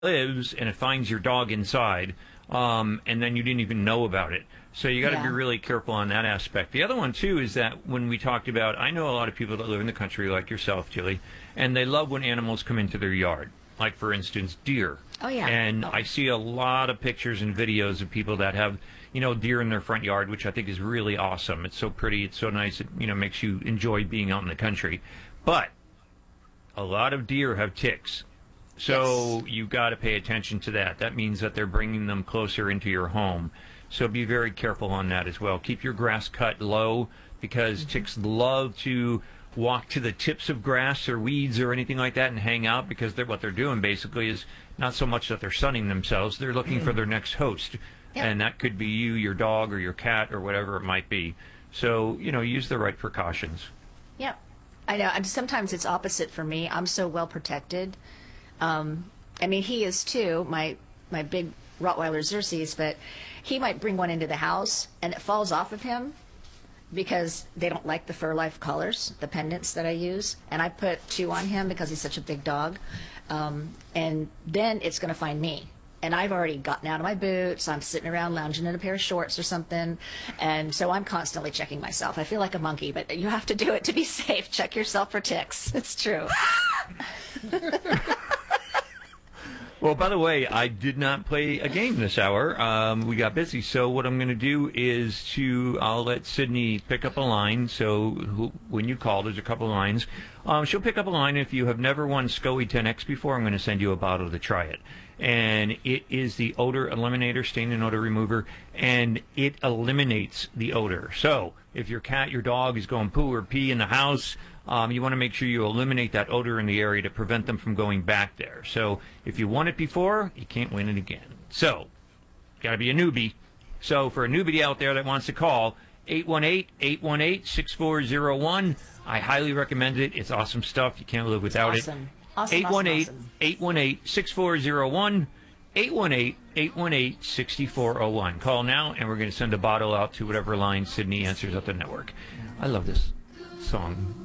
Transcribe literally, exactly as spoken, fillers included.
lives and it finds your dog inside, um, and then you didn't even know about it. So you got to Yeah. be really careful on that aspect. The other one, too, is that when we talked about, I know a lot of people that live in the country like yourself, Julie, and they love when animals come into their yard. Like, for instance, deer. Oh, yeah. And Oh. I see a lot of pictures and videos of people that have, you know, deer in their front yard, which I think is really awesome. It's so pretty. It's so nice. It, you know, makes you enjoy being out in the country. But a lot of deer have ticks. So Yes. you got to pay attention to that. That means that they're bringing them closer into your home. So be very careful on that as well. Keep your grass cut low because ticks love to walk to the tips of grass or weeds or anything like that and hang out because they're, what they're doing basically is not so much that they're sunning themselves. They're looking for their next host. Yeah. And that could be you, your dog, or your cat, or whatever it might be. So, you know, use the right precautions. Yep. I know. And sometimes it's opposite for me. I'm so well protected. Um, I mean, he is too, my, my big Rottweiler Xerxes, but he might bring one into the house and it falls off of him because they don't like the Fur Life colors, the pendants that I use. And I put two on him because he's such a big dog. Um, and then it's going to find me. And I've already gotten out of my boots. I'm sitting around lounging in a pair of shorts or something. And so I'm constantly checking myself. I feel like a monkey, but you have to do it to be safe. Check yourself for ticks. It's true. Well, by the way, I did not play a game this hour. Um, we got busy. So what I'm going to do is to, I'll let Sydney pick up a line. So who, when you call, there's a couple of lines. Um, she'll pick up a line. If you have never won SCOE ten X before, I'm going to send you a bottle to try it. And it is the odor eliminator, stain and odor remover, and it eliminates the odor. So if your cat, your dog is going poo or pee in the house, um, you want to make sure you eliminate that odor in the area to prevent them from going back there. So if you won it before, you can't win it again. So got to be a newbie. So for a newbie out there that wants to call, eight one eight, eight one eight, six four zero one. I highly recommend it. It's awesome stuff. You can't live without Awesome. it. Awesome, eight one eight, awesome. eight one eight, six four zero one, eight one eight, eight one eight, six four zero one. Call now, and we're going to send a bottle out to whatever line Sydney answers at the network. I love this song.